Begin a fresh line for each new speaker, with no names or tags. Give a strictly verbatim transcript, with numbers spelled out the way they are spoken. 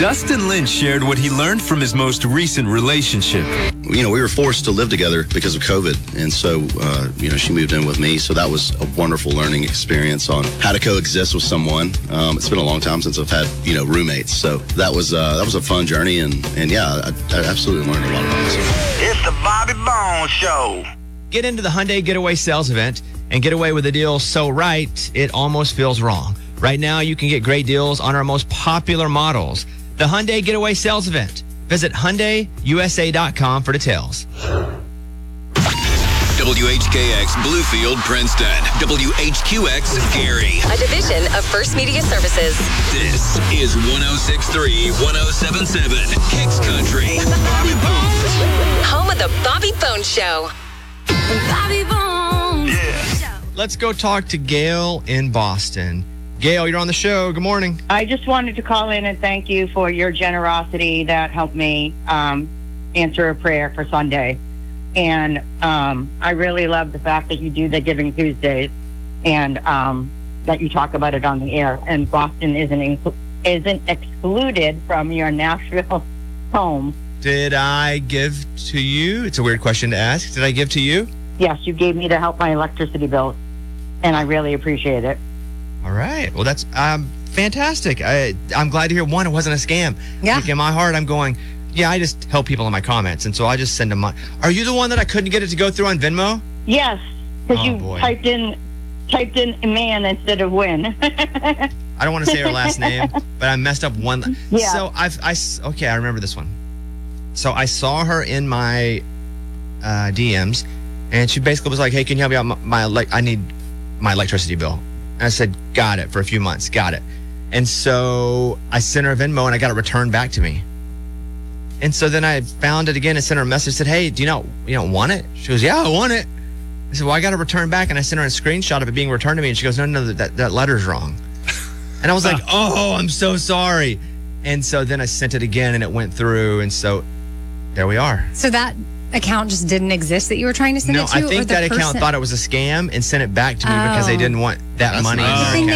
Dustin Lynch shared what he learned from his most recent relationship.
You know, we were forced to live together because of COVID. And so, uh, you know, she moved in with me. So that was a wonderful learning experience on how to coexist with someone. Um, it's been a long time since I've had, you know, roommates. So that was uh, that was a fun journey. And, and yeah, I, I absolutely learned a lot about myself.
It's the Bobby Bones Show.
Get into the Hyundai Getaway Sales Event and get away with a deal so right, it almost feels wrong. Right now, you can get great deals on our most popular models. The Hyundai Getaway Sales Event. Visit Hyundai U S A dot com for details.
W H K X Bluefield, Princeton. W H Q X Gary.
A division of First Media Services.
This is one oh six point three, one oh seven point seven Kicks Country. Bobby Bones.
Home of the Bobby Bones Show.
Bobby Bones.
Yeah.
Let's go talk to Gail in Boston. Gail, you're on the show. Good morning.
I just wanted to call in and thank you for your generosity that helped me um, answer a prayer for Sunday. And um, I really love the fact that you do the Giving Tuesdays and um, that you talk about it on the air. And Boston isn't inclu- isn't excluded from your Nashville home.
Did I give to you? It's a weird question to ask. Did I give to you?
Yes, you gave me to help my electricity bill, and I really appreciate it.
All right. Well, that's um, fantastic. I, I'm glad to hear, one, it wasn't a scam.
Yeah.
Like in my heart, I'm going, yeah, I just help people in my comments. And so I just send them my. Are you the one that I couldn't get it to go through on Venmo?
Yes, because
Oh,
you
boy.
typed in typed in man instead of win.
I don't want to say her last name, but I messed up one.
Yeah.
So I've, I, s- okay, I remember this one. So I saw her in my uh, D Ms, and she basically was like, hey, can you help me out? My, my elec- I need my electricity bill. And I said, got it, for a few months, got it. And so I sent her a Venmo, and I got it returned back to me. And so then I found it again and sent her a message, said, hey, do you not, you don't want it? She goes, yeah, I want it. I said, well, I got to return back. And I sent her a screenshot of it being returned to me. And she goes, no, no, that, that letter's wrong. And I was like, oh, I'm so sorry. And so then I sent it again and it went through. And so there we are.
So that account just didn't exist that you were trying to send
No,
it to?
I
or
think
the
that account
person-
thought it was a scam and sent it back to me because they
Oh.
didn't want that
That's
money in
nice.
their
You
think
account.